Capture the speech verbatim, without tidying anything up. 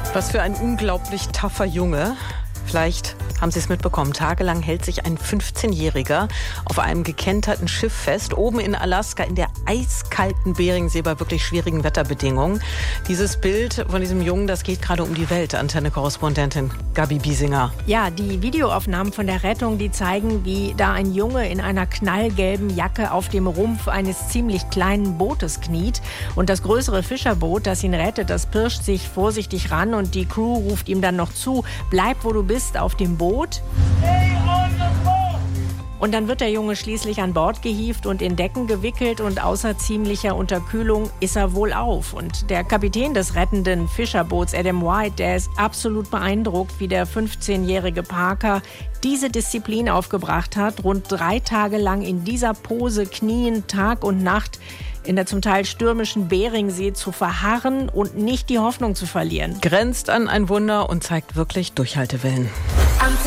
Was für ein unglaublich tougher Junge. Vielleicht haben Sie es mitbekommen. Tagelang hält sich ein fünfzehnjähriger auf einem gekenterten Schiff fest, oben in Alaska in der eiskalten Beringsee bei wirklich schwierigen Wetterbedingungen. Dieses Bild von diesem Jungen, das geht gerade um die Welt. Antenne-Korrespondentin Gabi Biesinger. Ja, die Videoaufnahmen von der Rettung, die zeigen, wie da ein Junge in einer knallgelben Jacke auf dem Rumpf eines ziemlich kleinen Bootes kniet. Und das größere Fischerboot, das ihn rettet, das pirscht sich vorsichtig ran und die Crew ruft ihm dann noch zu: Bleib, wo du bist, auf dem Boot. Und dann wird der Junge schließlich an Bord gehievt und in Decken gewickelt und außer ziemlicher Unterkühlung ist er wohlauf. Und der Kapitän des rettenden Fischerboots, Adam White, der ist absolut beeindruckt, wie der fünfzehnjährige Parker diese Disziplin aufgebracht hat, rund drei Tage lang in dieser Pose knien, Tag und Nacht in der zum Teil stürmischen Beringsee zu verharren und nicht die Hoffnung zu verlieren. Grenzt an ein Wunder und zeigt wirklich Durchhaltewillen.